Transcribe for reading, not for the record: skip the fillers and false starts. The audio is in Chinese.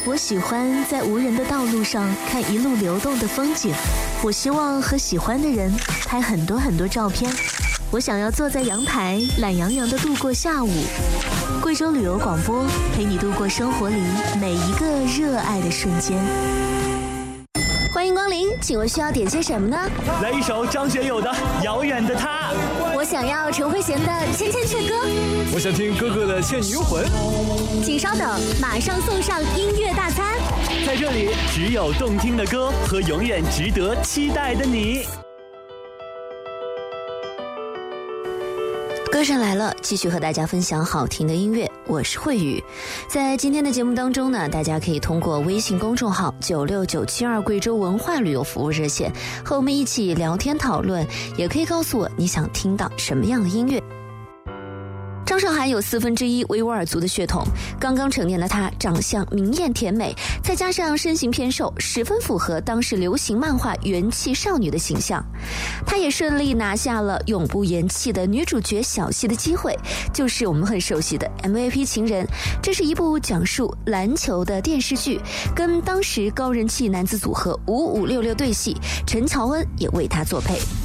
我喜欢在无人的道路上看一路流动的风景，我希望和喜欢的人拍很多很多照片，我想要坐在阳台懒洋洋地度过下午。贵州旅游广播陪你度过生活里每一个热爱的瞬间。欢迎光临，请问需要点些什么呢？ 来一首张学友的《遥远的他》。 我想要陈慧娴的《千千阙歌》。 我想听哥哥的《倩女幽魂》。 请稍等，马上送上音乐大餐。 在这里，只有动听的歌和永远值得期待的你。 歌声来了，继续和大家分享好听的音乐，我是慧宇。在今天的节目当中呢，大家可以通过微信公众号96972贵州文化旅游服务热线和我们一起聊天讨论，也可以告诉我你想听到什么样的音乐。张韶涵有1/4维吾尔族的血统，刚刚成年的她长相明艳甜美，再加上身形偏瘦，十分符合当时流行漫画元气少女的形象。她也顺利拿下了永不言弃的女主角小戏的机会，就是我们很熟悉的 MVP 情人。这是一部讲述篮球的电视剧，跟当时高人气男子组合5566对戏，陈乔恩也为她作配。